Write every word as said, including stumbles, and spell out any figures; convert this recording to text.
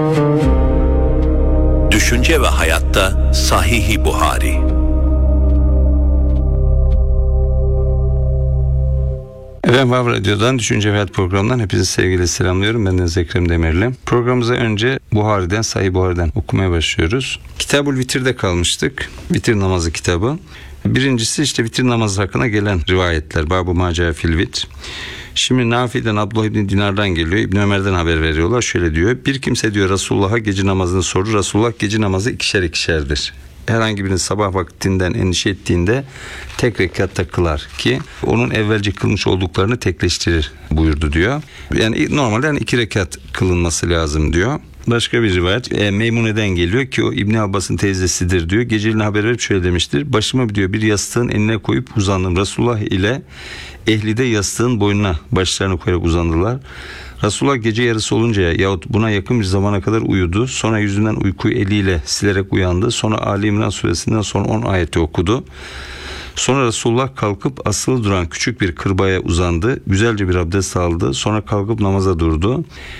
Düşünce ve hayatta Sahih-i Buhari. Efendim Vav Radyo'dan Düşünce ve Hayat programından hepinizi sevgiyle selamlıyorum. Ben Deniz Ekrem Demirli. Programımıza önce Buhari'den, Sahih Buhari'den okumaya başlıyoruz. Kitab-ül Vitir'de kalmıştık. Vitir namazı kitabı. Birincisi işte vitir namazı hakkında gelen rivayetler. Bab-ı Maca fil Vitr. Şimdi Nafi'den, Abdullah İbni Dinar'dan geliyor. İbn Ömer'den haber veriyorlar. Şöyle diyor. Bir kimse diyor Resulullah'a gece namazını sordu. Resulullah gece namazı ikişer ikişerdir. Herhangi birinin sabah vaktinden endişe ettiğinde tek rekatta kılar ki onun evvelce kılmış olduklarını tekleştirir buyurdu diyor. Yani normalde yani iki rekat kılınması lazım diyor. Başka bir rivayet e, Meymune'den geliyor ki o İbni Abbas'ın teyzesidir diyor. Geceliğin haber verip şöyle demiştir. Başımı diyor bir yastığın eline koyup uzandım. Resulullah ile ehli de yastığın boynuna başlarını koyarak uzandılar. Resulullah gece yarısı oluncaya yahut buna yakın bir zamana kadar uyudu. Sonra yüzünden uykuyu eliyle silerek uyandı. Sonra Ali İmran suresinden son on ayeti okudu. Sonra Resulullah kalkıp asılı duran küçük bir kırbaya uzandı. Güzelce bir abdest aldı. Sonra kalkıp namaza durdu.